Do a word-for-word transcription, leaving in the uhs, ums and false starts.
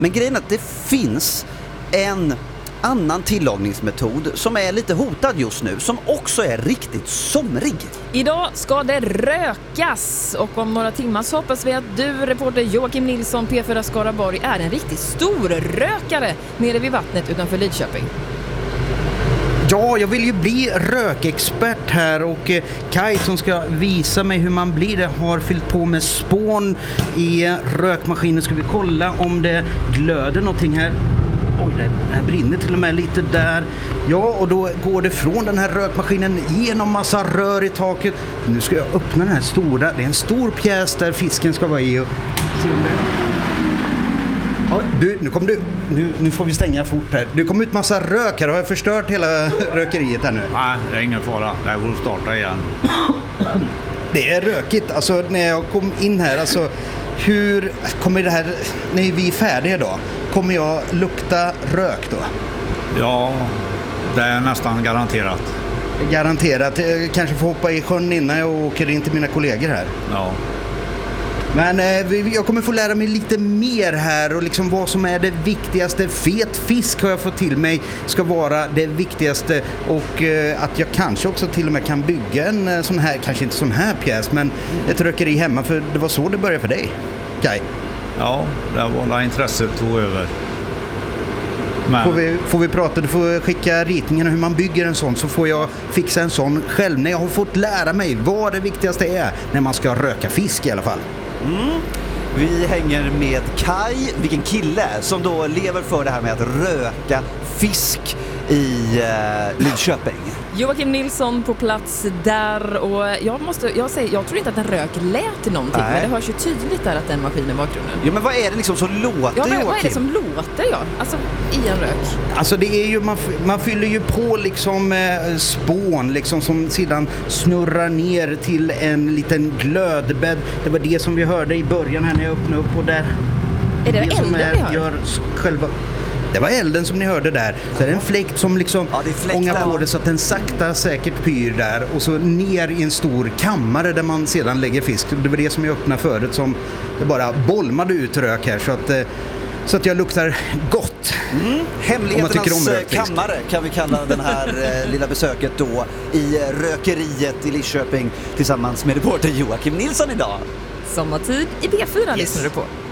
Men grejen är att det finns en annan tillagningsmetod som är lite hotad just nu, som också är riktigt somrig. Idag ska det rökas och om några timmar så hoppas vi att du, reporter Joakim Nilsson, P fyra Skaraborg, är en riktigt stor rökare nere vid vattnet utanför Lidköping. Ja, jag vill ju bli rökexpert här och eh, Kai som ska visa mig hur man blir det har fyllt på med spån i rökmaskinen. Ska vi kolla om det glöder någonting här. Oj, det här brinner till och med lite där. Ja, och då går det från den här rökmaskinen genom massa rör i taket. Nu ska jag öppna den här stora. Det är en stor pjäs där fisken ska vara i och se om det... Ja, du, nu kom du. Nu, nu får vi stänga fort här. Du kom ut massa rök här. Har jag förstört hela rökeriet här nu? Nej, det är ingen fara. Det går att starta igen. Det är rökigt. Alltså när jag kom in här, alltså hur kommer det här, när vi är färdiga då, kommer jag lukta rök då? Ja, det är nästan garanterat. Garanterat. Jag kanske får hoppa i sjön innan jag åker in till mina kollegor här. Ja. Men eh, jag kommer få lära mig lite mer här och liksom vad som är det viktigaste. Fet fisk har jag fått till mig ska vara det viktigaste och eh, att jag kanske också till och med kan bygga en eh, sån här, kanske inte sån här pjäs, men ett rökeri hemma, för det var så det började för dig, Kai. Ja, det var där intresset tog över. Men... Får vi, får vi prata, du får skicka ritningen hur man bygger en sån, så får jag fixa en sån själv när jag har fått lära mig vad det viktigaste är när man ska röka fisk i alla fall. Mm. Vi hänger med Kai, vilken kille som då lever för det här med att röka fisk i eh, Lidköping. Joakim Nilsson på plats där och jag måste, jag säger, jag tror inte att den rök lät till någonting. Nej. Men det hörs ju tydligt där att den maskinen var bakgrunden. Ja, men vad är det liksom som låter, ja, men, Joakim? Vad är det som låter, ja? Alltså i en rök. Alltså det är ju, man, man fyller ju på liksom eh, spån liksom som sedan snurrar ner till en liten glödbädd. Det var det som vi hörde i början här när jag öppnade upp och där. Är det, det som elden är, vi hör? gör själva... Det var elden som ni hörde där. Så är det en fläkt som liksom ja, ångar på det så att den sakta säkert pyr där. Och så ner i en stor kammare där man sedan lägger fisk. Det var det som jag öppnade förut, som det bara bolmade ut rök här. Så att, så att jag luktar gott. Mm. Hemligheternas kammare kan vi kalla den här eh, lilla besöket då i rökeriet i Lidköping tillsammans med reporter Joakim Nilsson idag. Sommartid i B fyra yes. lyssnar du på.